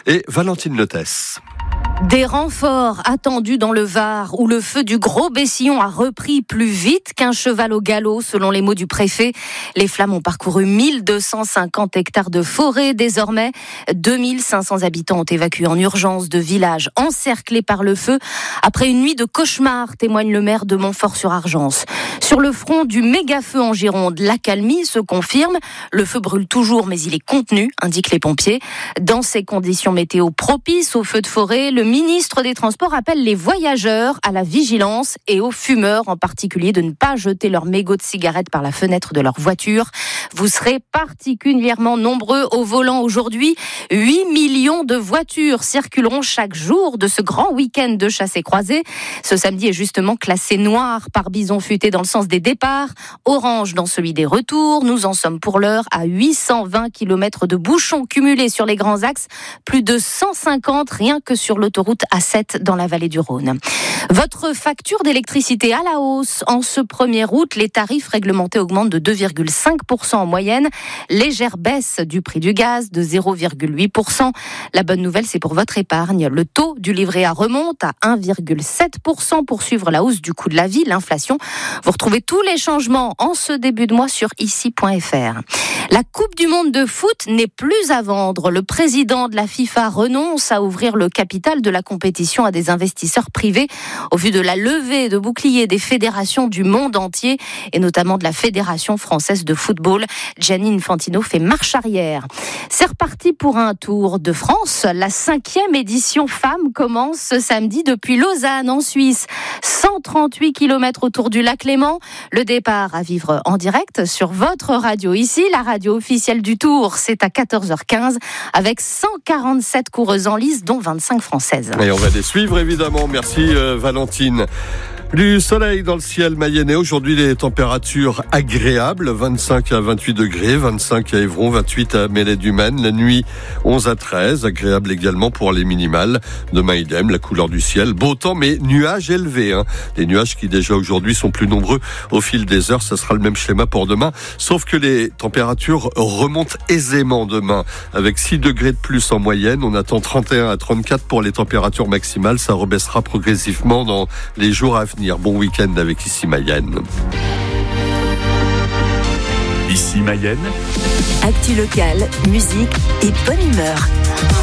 et Valentine Lotès. Des renforts attendus dans le Var, où le feu du Gros Bessillon a repris plus vite qu'un cheval au galop, selon les mots du préfet. Les flammes ont parcouru 1250 hectares de forêt. Désormais, 2500 habitants ont évacué en urgence de villages encerclés par le feu. Après une nuit de cauchemar, témoigne le maire de Montfort-sur-Argence. Sur le front du méga-feu en Gironde, l'accalmie se confirme. Le feu brûle toujours, mais il est contenu, indiquent les pompiers. Dans ces conditions météo propices au feu de forêt, le ministre des Transports appelle les voyageurs à la vigilance et aux fumeurs en particulier de ne pas jeter leurs mégots de cigarettes par la fenêtre de leur voiture. Vous serez particulièrement nombreux au volant aujourd'hui. 8 millions de voitures circuleront chaque jour de ce grand week-end de chassés-croisés. Ce samedi est justement classé noir par Bison Futé dans le sens des départs, orange dans celui des retours. Nous en sommes pour l'heure à 820 km de bouchons cumulés sur les grands axes, plus de 150 rien que sur l'autoroute A7 dans la vallée du Rhône. Votre facture d'électricité à la hausse. En ce 1er août, les tarifs réglementés augmentent de 2,5% en moyenne. Légère baisse du prix du gaz de 0,8%. La bonne nouvelle, c'est pour votre épargne. Le taux du livret A remonte à 1,7% pour suivre la hausse du coût de la vie, l'inflation. Vous retrouvez tous les changements en ce début de mois sur ici.fr. La Coupe du Monde de foot n'est plus à vendre. Le président de la FIFA renonce à ouvrir le capital de la compétition à des investisseurs privés au vu de la levée de boucliers des fédérations du monde entier et notamment de la Fédération française de football. Gianni Infantino fait marche arrière. C'est reparti pour un tour de France. La 5e édition femmes commence ce samedi depuis Lausanne en Suisse. 138 km autour du lac Léman. Le départ à vivre en direct sur votre radio ici, la radio officielle du Tour. C'est à 14h15 avec 147 coureuses en lice, dont 25 françaises. Et on va les suivre évidemment. Merci Valentine. Du soleil dans le ciel mayennais. Aujourd'hui, les températures agréables. 25 à 28 degrés, 25 à Évron, 28 à Mélède-du-Maine. La nuit, 11 à 13. Agréable également pour les minimales. Demain, idem, la couleur du ciel. Beau temps, mais nuages élevés. Des nuages qui déjà aujourd'hui sont plus nombreux au fil des heures. Ça sera le même schéma pour demain. Sauf que les températures remontent aisément demain. Avec 6 degrés de plus en moyenne. On attend 31 à 34 pour les températures maximales. Ça rebaissera progressivement dans les jours à venir. Bon week-end avec Ici Mayenne. Ici Mayenne. Actu locale, musique et bonne humeur.